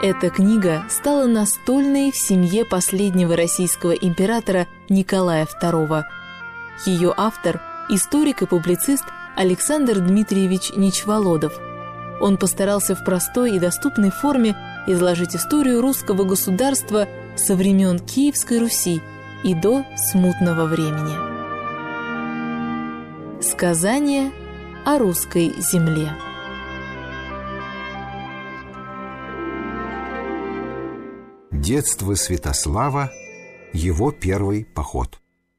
Эта книга стала настольной в семье последнего российского императора Николая II. Ее автор – историк и публицист Александр Дмитриевич Ничволодов. Он постарался в простой и доступной форме изложить историю русского государства со времен Киевской Руси и до смутного времени. Сказание о русской земле. Детство Святослава, его первый поход.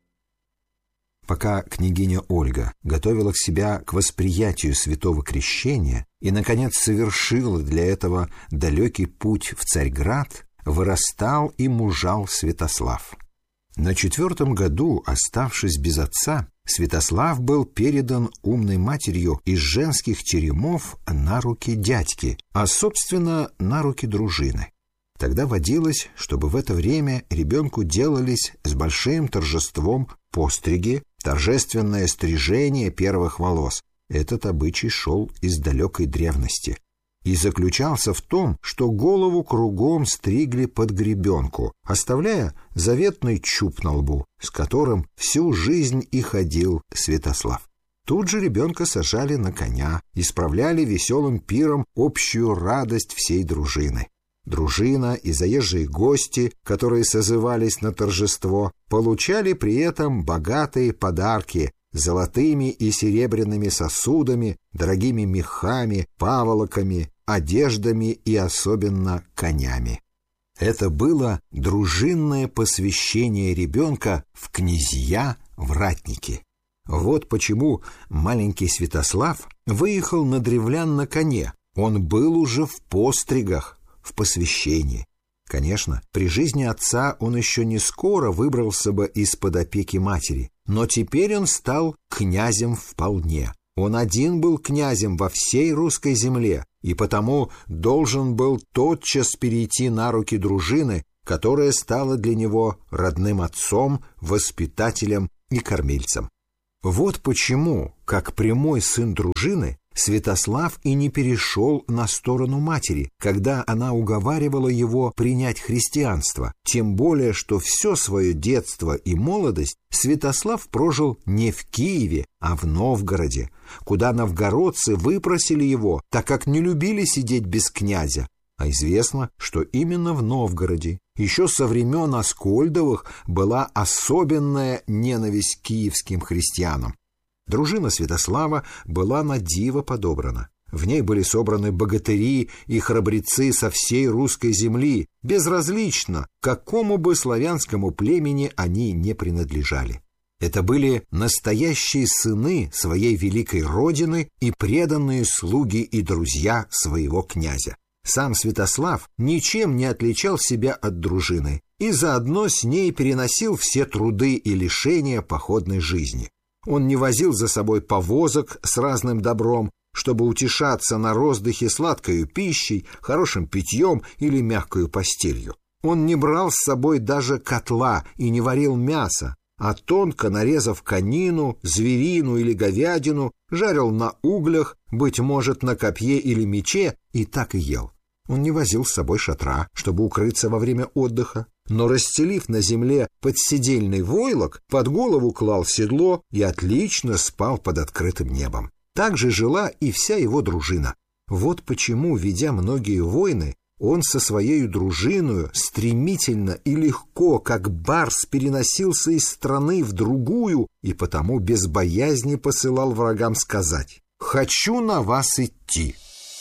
Пока княгиня Ольга готовила себя к восприятию святого крещения и, наконец, совершила для этого далекий путь в Царьград, вырастал и мужал Святослав. На 4-м году, оставшись без отца, Святослав был передан умной матерью из женских теремов на руки дядьки, а, собственно, на руки дружины. Тогда водилось, чтобы в это время ребенку делались с большим торжеством постриги, торжественное стрижение первых волос. Этот обычай шел из далекой древности и заключался в том, что голову кругом стригли под гребенку, оставляя заветный чуб на лбу, с которым всю жизнь и ходил Святослав. Тут же ребенка сажали на коня и справляли веселым пиром общую радость всей дружины. Дружина и заезжие гости, которые созывались на торжество, получали при этом богатые подарки золотыми и серебряными сосудами, дорогими мехами, паволоками, одеждами и особенно конями. Это было дружинное посвящение ребенка в князья, в ратники. Вот почему маленький Святослав выехал на древлян на коне. Он был уже в постригах, в посвящении. Конечно, при жизни отца он еще не скоро выбрался бы из-под опеки матери, но теперь он стал князем вполне. Он один был князем во всей русской земле, и потому должен был тотчас перейти на руки дружины, которая стала для него родным отцом, воспитателем и кормильцем. Вот почему, как прямой сын дружины, Святослав и не перешел на сторону матери, когда она уговаривала его принять христианство, тем более, что все свое детство и молодость Святослав прожил не в Киеве, а в Новгороде, куда новгородцы выпросили его, так как не любили сидеть без князя. А известно, что именно в Новгороде еще со времен Аскольдовых была особенная ненависть к киевским христианам. Дружина Святослава была на диво подобрана. В ней были собраны богатыри и храбрецы со всей русской земли, безразлично, какому бы славянскому племени они не принадлежали. Это были настоящие сыны своей великой родины и преданные слуги и друзья своего князя. Сам Святослав ничем не отличал себя от дружины и заодно с ней переносил все труды и лишения походной жизни. Он не возил за собой повозок с разным добром, чтобы утешаться на роздыхе сладкою пищей, хорошим питьем или мягкою постелью. Он не брал с собой даже котла и не варил мясо, а тонко нарезав конину, зверину или говядину, жарил на углях, быть может, на копье или мече, и так и ел. Он не возил с собой шатра, чтобы укрыться во время отдыха, но, расстелив на земле подседельный войлок, под голову клал седло и отлично спал под открытым небом. Так же жила и вся его дружина. Вот почему, ведя многие войны, он со своей дружиною стремительно и легко, как барс, переносился из страны в другую и потому без боязни посылал врагам сказать: «Хочу на вас идти».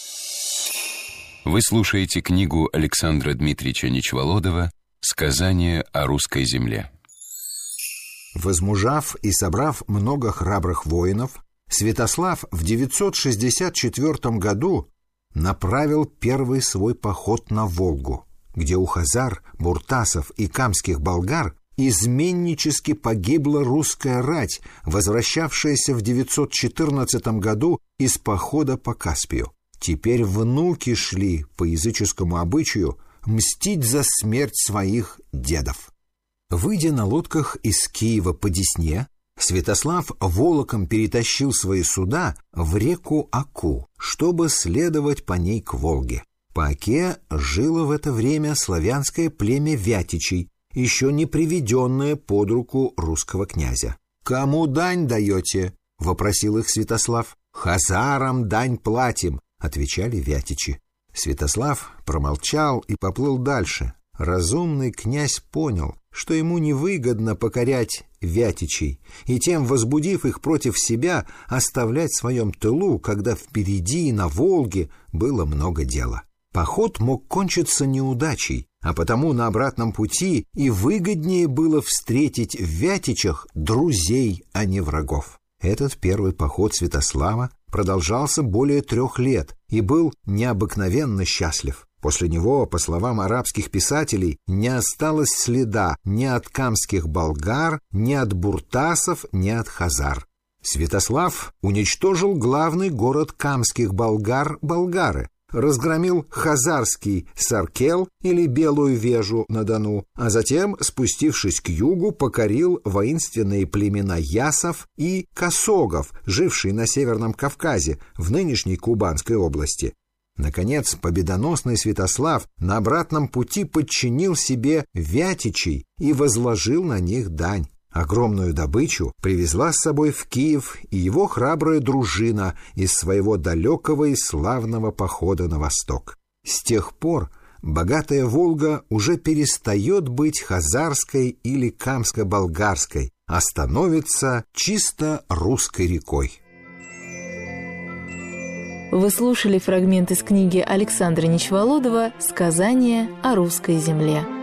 Вы слушаете книгу Александра Дмитриевича Ничволодова «Сказание о русской земле». Возмужав и собрав много храбрых воинов, Святослав в 964 году направил первый свой поход на Волгу, где у хазар, буртасов и камских болгар изменнически погибла русская рать, возвращавшаяся в 914 году из похода по Каспию. Теперь внуки шли по языческому обычаю мстить за смерть своих дедов. Выйдя на лодках из Киева по Десне, Святослав волоком перетащил свои суда в реку Аку, чтобы следовать по ней к Волге. По Оке жило в это время славянское племя Вятичей, еще не приведенное под руку русского князя. «Кому дань даете?» — вопросил их Святослав. «Хазарам дань платим», — отвечали Вятичи. Святослав промолчал и поплыл дальше. Разумный князь понял, что ему невыгодно покорять Вятичей, и тем, возбудив их против себя, оставлять в своем тылу, когда впереди на Волге было много дела. Поход мог кончиться неудачей, а потому на обратном пути и выгоднее было встретить в Вятичах друзей, а не врагов. Этот первый поход Святослава продолжался более 3 лет и был необыкновенно счастлив. После него, по словам арабских писателей, не осталось следа ни от камских болгар, ни от буртасов, ни от хазар. Святослав уничтожил главный город камских болгар – Болгары, разгромил хазарский Саркел или Белую Вежу на Дону, а затем, спустившись к югу, покорил воинственные племена ясов и косогов, жившие на Северном Кавказе, в нынешней Кубанской области. Наконец, победоносный Святослав на обратном пути подчинил себе Вятичей и возложил на них дань. Огромную добычу привезла с собой в Киев и его храбрая дружина из своего далекого и славного похода на восток. С тех пор богатая Волга уже перестает быть хазарской или камско-болгарской, а становится чисто русской рекой. Вы слушали фрагмент из книги Александра Нечволодова «Сказание о русской земле».